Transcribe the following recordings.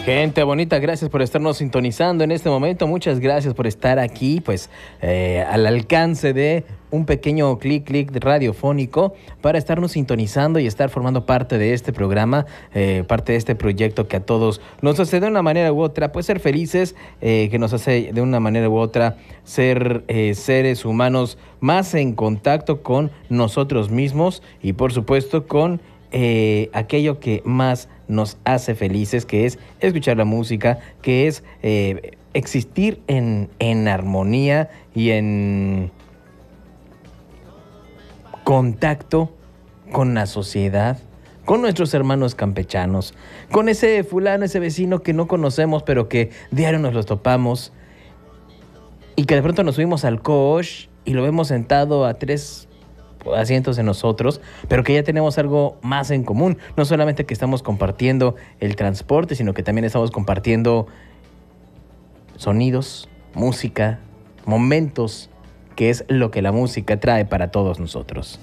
Gente bonita, gracias por estarnos sintonizando en este momento. Muchas gracias por estar aquí, pues al alcance de un pequeño clic radiofónico para estarnos sintonizando y estar formando parte de este programa, parte de este proyecto que a todos nos hace de una manera u otra, pues ser felices, que nos hace de una manera u otra ser seres humanos más en contacto con nosotros mismos y por supuesto con aquello que más nos hace felices, que es escuchar la música, que es existir en armonía y en contacto con la sociedad, con nuestros hermanos campechanos, con ese fulano, ese vecino que no conocemos, pero que diario nos los topamos y que de pronto nos subimos al coche y lo vemos sentado a 3 asientos de nosotros, pero que ya tenemos algo más en común. No solamente que estamos compartiendo el transporte, sino que también estamos compartiendo sonidos, música, momentos, que es lo que la música trae para todos nosotros.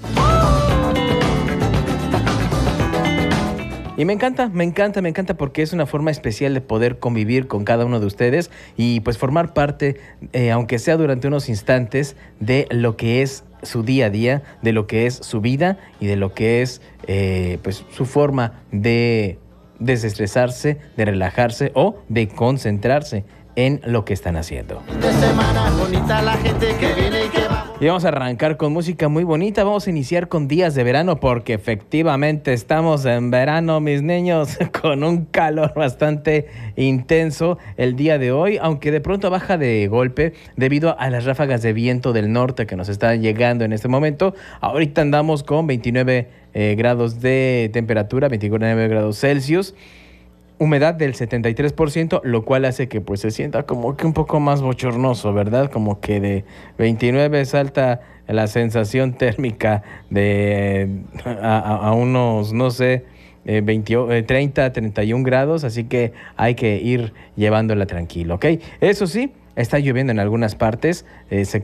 Y me encanta porque es una forma especial de poder convivir con cada uno de ustedes y pues formar parte, aunque sea durante unos instantes, de lo que es su día a día, de lo que es su vida y de lo que es pues su forma de desestresarse, de relajarse o de concentrarse en lo que están haciendo. De semana bonita la gente que viene y que va. Y vamos a arrancar con música muy bonita. Vamos a iniciar con días de verano porque efectivamente estamos en verano, mis niños, con un calor bastante intenso el día de hoy, aunque de pronto baja de golpe debido a las ráfagas de viento del norte que nos están llegando en este momento. Ahorita andamos con 29 grados de temperatura, 29 grados Celsius. Humedad del 73%, lo cual hace que pues se sienta como que un poco más bochornoso, ¿verdad? Como que de 29 salta la sensación térmica de a unos, no sé, 30, 31 grados, así que hay que ir llevándola tranquilo, ¿ok? Eso sí, está lloviendo en algunas partes, se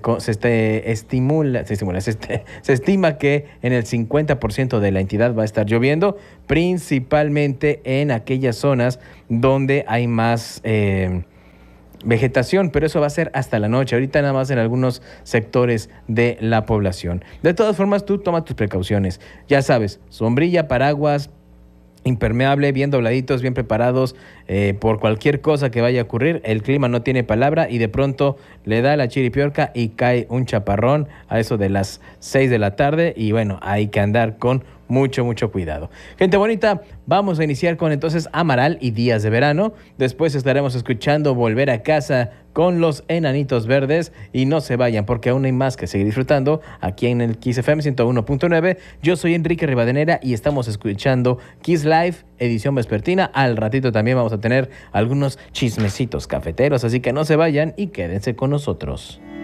estima que en el 50% de la entidad va a estar lloviendo, principalmente en aquellas zonas donde hay más vegetación, pero eso va a ser hasta la noche, ahorita nada más en algunos sectores de la población. De todas formas, tú toma tus precauciones, ya sabes, sombrilla, paraguas, impermeable, bien dobladitos, bien preparados por cualquier cosa que vaya a ocurrir. El clima no tiene palabra y de pronto le da la chiripiorca y cae un chaparrón a eso de las 6 de la tarde y bueno, hay que andar con mucho cuidado. Gente bonita, vamos a iniciar con entonces Amaral y Días de Verano. Después estaremos escuchando Volver a Casa con los Enanitos Verdes y no se vayan porque aún hay más que seguir disfrutando aquí en el Kiss FM 101.9. Yo soy Enrique Rivadeneira y estamos escuchando Kiss Live, edición vespertina. Al ratito también vamos a tener algunos chismecitos cafeteros, así que no se vayan y quédense con nosotros.